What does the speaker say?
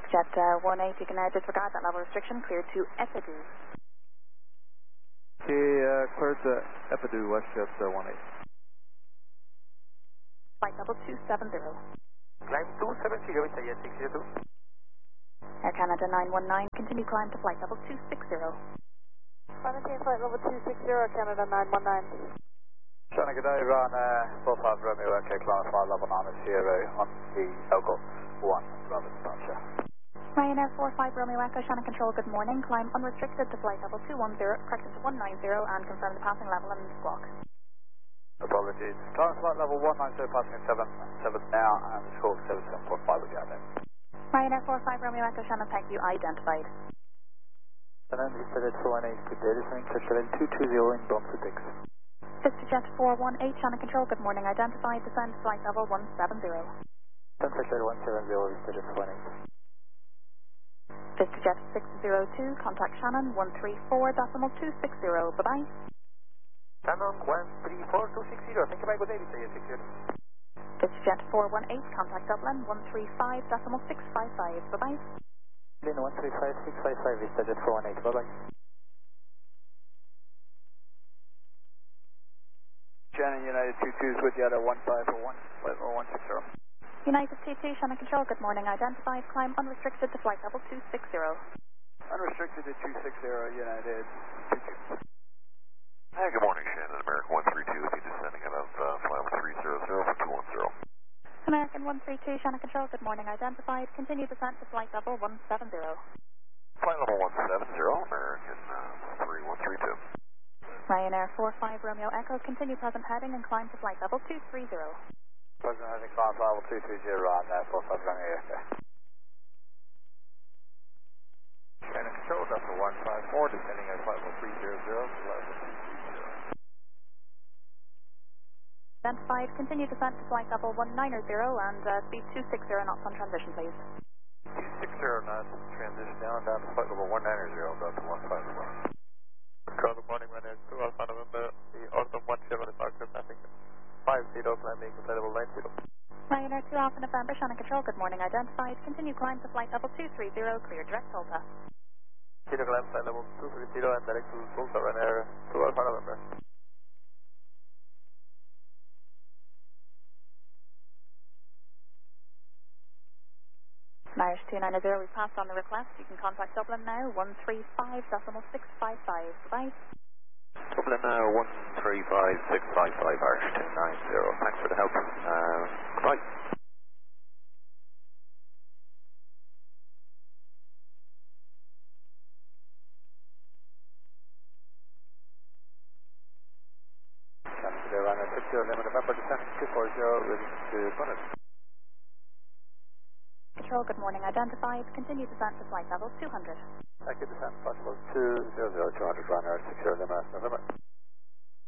Jet 18, you can now disregard that level restriction, cleared to Epidu. Okay, cleared to Epidu, WestJet 18. Flight level 270. Climb 270, Jet 602. Air Canada 919, continue climb to flight level 260. Maintain flight level 260, Canada 919. Trying to get over on 45 Romeo Echo, climb flight level 90 on the local 1, Robert departure. Ryanair 45 Romeo Echo, Shannon Control, good morning. Climb unrestricted to flight level 210, correct into 190 and confirm the passing level and squawk. Apologies. Climb flight level 190, passing at 7 now, and the squawk 77.5 again. Ryanair 45 Romeo Echo, Shannon, thank you, identified. And then you said it's 418, good data swing, touchdown 220 in Brunswick 6. VistaJet 418, Shannon Control, good morning, identified, descend flight level 170. Sunset 170, VistaJet 418. VistaJet 602, contact Shannon 134.260, bye-bye. Shannon 134.260, thank you, bye, good day, VistaJet 602. VistaJet 418, contact Dublin 135.655, bye-bye. Dublin 135.655, VistaJet 418, bye-bye. Shannon United 22 with you at 1541, flight level 160. United T2, Shannon Control, good morning, identified, climb unrestricted to flight level 260. Unrestricted to 260, United 22. Hi, good morning, Shannon, American 132 with you descending out of flight level 300 for 210. American 132, Shannon Control, good morning, identified, continue descent to flight level 170. Flight level 170, American 3132. Ryanair 45 Romeo Echo, continue present heading and climb to flight level 230. Present heading, climb flight level 230 on 45 Romeo Echo. Shannon Control, Delta 154, descending at flight level 300, level 230. Identified, continue descent to flight level 190 and speed 260 knots on transition, please. 260 knots, transition down to flight level 190, Delta 154. Good morning, Ryanair 2 Alpha November, the Autumn 17 departure, passing 50, landing available 90. Ryanair 2 Alpha November, Shannon Control, good morning, identified, continue climb to flight level 230, clear direct Tulsa. Kilo climb flight level 230 and direct to Tulsa, Ryanair 2 Alpha November. Irish 290, we passed on the request. You can contact Dublin now, 135.655. Bye. Dublin 135.655, Irish 290. Thanks for the help. Goodbye. Ryanair 60, November, descending 240, ready to bonus. Control, good morning, identified, continue descent to flight level 200. Thank you, descent, flight level 200, Ryanair 60, November.